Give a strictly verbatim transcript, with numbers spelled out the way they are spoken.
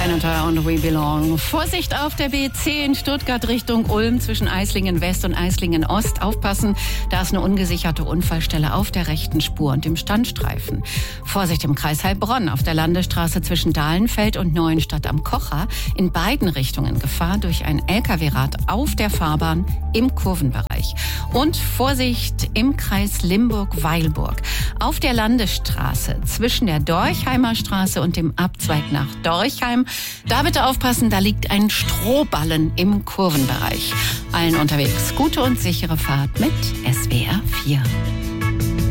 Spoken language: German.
Janitor und We Belong. Vorsicht auf der B zehn Stuttgart Richtung Ulm zwischen Eislingen West und Eislingen Ost. Aufpassen, da ist eine ungesicherte Unfallstelle auf der rechten Spur und im Standstreifen. Vorsicht im Kreis Heilbronn auf der Landesstraße zwischen Dahlenfeld und Neuenstadt am Kocher. In beiden Richtungen Gefahr durch ein L K W-Rad auf der Fahrbahn im Kurvenbereich. Und Vorsicht im Kreis Limburg-Weilburg auf der Landesstraße zwischen der Dorchheimer Straße und dem Abzweig nach Dorchheim. Da bitte aufpassen, da liegt ein Strohballen im Kurvenbereich. Allen unterwegs gute und sichere Fahrt mit S W R vier.